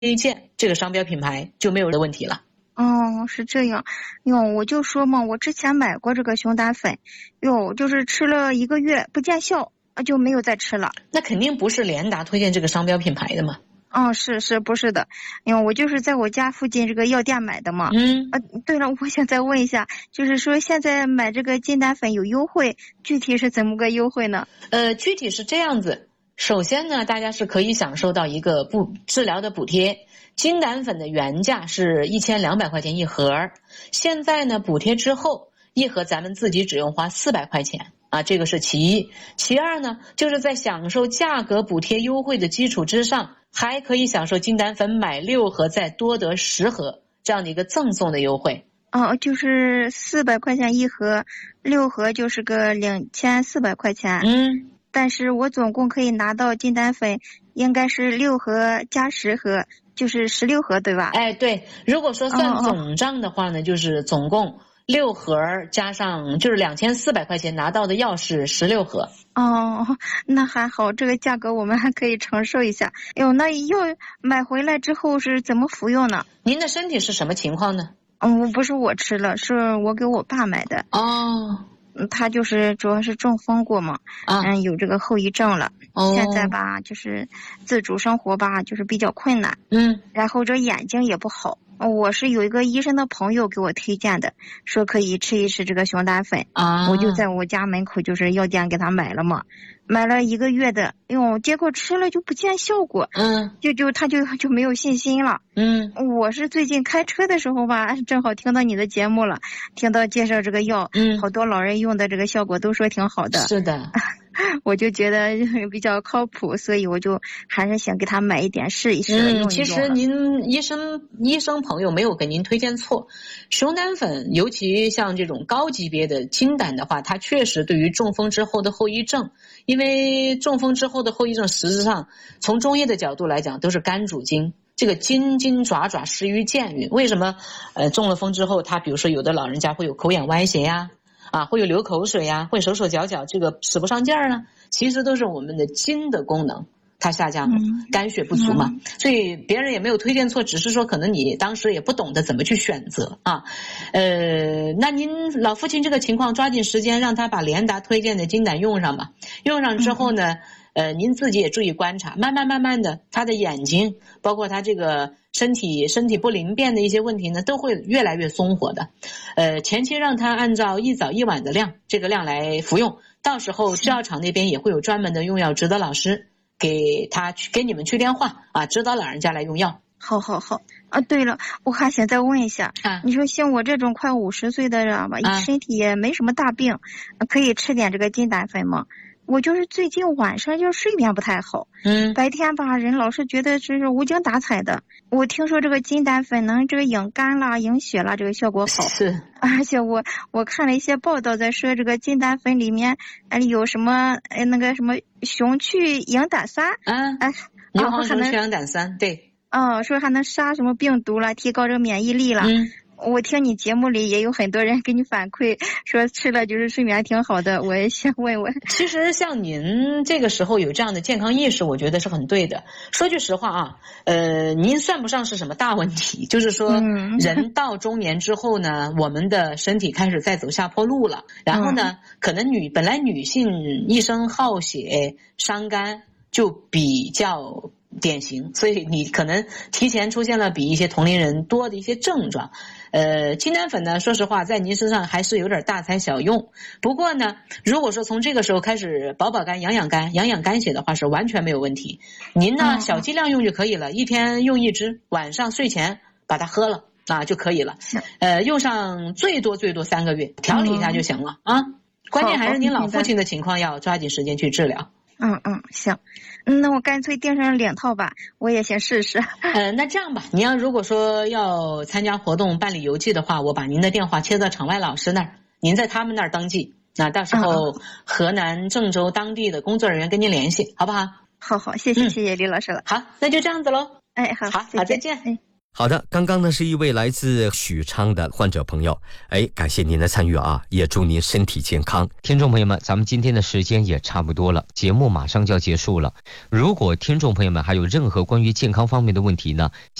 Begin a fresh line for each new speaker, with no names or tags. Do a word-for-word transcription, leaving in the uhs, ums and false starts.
荐这个商标品牌就没有的问题了。
哦，是这样。哟，我就说嘛，我之前买过这个熊胆粉，哟，就是吃了一个月不见效，就没有再吃了。
那肯定不是联达推荐这个商标品牌的嘛。
哦，是是不是的，因为我就是在我家附近这个药店买的嘛。
嗯，
啊，对了，我想再问一下，就是说现在买这个金胆粉有优惠，具体是怎么个优惠呢？
呃，具体是这样子，首先呢，大家是可以享受到一个补治疗的补贴。金胆粉的原价是一千两百块钱一盒，现在呢补贴之后，一盒咱们自己只用花四百块钱。啊，这个是其一。其二呢，就是在享受价格补贴优惠的基础之上，还可以享受金胆粉买六盒再多得十盒这样的一个赠送的优惠。
哦，就是四百块钱一盒，六盒就是个两千四百块钱。
嗯，
但是我总共可以拿到金胆粉，应该是六盒加十盒，就是十六盒，对吧？
哎，对。如果说算总账的话呢，哦哦就是总共六盒加上就是两千四百块钱拿到的药是十六盒。
哦，那还好，这个价格我们还可以承受一下。哟，那药买回来之后是怎么服用呢？
您的身体是什么情况呢？
嗯，不是我吃了，是我给我爸买的。
哦，
他就是主要是中风过嘛，
啊、
嗯，有这个后遗症了。
哦，
现在吧，就是自主生活吧，就是比较困难。
嗯，
然后这眼睛也不好。我是有一个医生的朋友给我推荐的，说可以吃一吃这个熊胆粉
啊，
我就在我家门口就是药店给他买了嘛，买了一个月的，哟，结果吃了就不见效果，
嗯，
就就他就就没有信心了，
嗯，
我是最近开车的时候吧，正好听到你的节目了，听到介绍这个药，
嗯，
好多老人用的这个效果都说挺好的，
是的。
我就觉得比较靠谱，所以我就还是想给他买一点试一试。嗯，用一用
其实您医生医生朋友没有给您推荐错，熊胆粉尤其像这种高级别的金胆的话，它确实对于中风之后的后遗症，因为中风之后的后遗症实质上从中医的角度来讲都是肝主筋，这个筋筋爪爪失于健运。为什么呃中了风之后，他比如说有的老人家会有口眼歪斜呀、啊，会有流口水呀、啊，会手手脚脚这个使不上劲儿呢，其实都是我们的筋的功能它下降了，肝血不足嘛，嗯、所以别人也没有推荐错，只是说可能你当时也不懂得怎么去选择啊。呃，那您老父亲这个情况，抓紧时间让他把联达推荐的金胆用上吧。用上之后呢，呃，您自己也注意观察，慢慢慢慢的，他的眼睛，包括他这个身体身体不灵便的一些问题呢，都会越来越松活的。呃，前期让他按照一早一晚的量，这个量来服用，到时候制药厂那边也会有专门的用药指导老师。给他去给你们去电话啊，指导老人家来用药。
好好好啊，对了，我还想再问一下，啊、你说像我这种快五十岁的人吧，啊、身体也没什么大病，可以吃点这个金胆粉吗？我就是最近晚上就睡眠不太好，嗯，白天吧人老是觉得就是无精打采的。我听说这个金胆粉能这个养肝啦、养血啦，这个效果好。
是，
而且我我看了一些报道，在说这个金胆粉里面呃有什么呃那个什么雄去氧胆酸，
啊，
哎、
牛黄雄去氧胆酸，对，
哦，说还能杀什么病毒了，提高这个免疫力了。嗯。我听你节目里也有很多人给你反馈说吃了就是睡眠挺好的，我也想问问。
其实像您这个时候有这样的健康意识，我觉得是很对的。说句实话啊，呃，您算不上是什么大问题，就是说人到中年之后呢，我们的身体开始在走下坡路了，然后呢，可能女本来女性一生好血伤肝就比较典型，所以你可能提前出现了比一些同龄人多的一些症状。呃，金胆粉呢，说实话，在您身上还是有点大材小用。不过呢，如果说从这个时候开始保保肝、养养肝、养养肝血的话，是完全没有问题。您呢，小剂量用就可以了，一天用一支，晚上睡前把它喝了啊就可以了。呃，用上最多最多三个月，调理一下就行了啊。关键还是您老父亲的情况要抓紧时间去治疗。
嗯嗯，行，那我干脆订上两套吧，我也先试试。
呃，那这样吧，您要如果说要参加活动办理邮寄的话，我把您的电话切到场外老师那儿，您在他们那儿登记，那到时候河南郑州当地的工作人员跟您联系，好不好？
好好，谢谢、嗯、谢谢李老师了。
好，那就这样子喽。
哎，好，
好，好，再见。哎。
好的，刚刚呢是一位来自许昌的患者朋友，哎，感谢您的参与啊，也祝您身体健康。
听众朋友们，咱们今天的时间也差不多了，节目马上就要结束了。如果听众朋友们还有任何关于健康方面的问题呢，